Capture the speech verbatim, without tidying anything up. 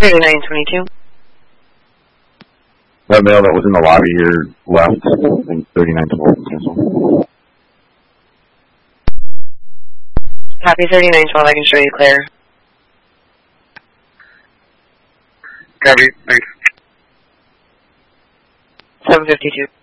thirty-nine twenty-two. That male that was in the lobby here left, I think thirty-nine twelve and cancel. Copy thirty-nine twelve, I can show you clear. Copy, thanks. seven fifty-two.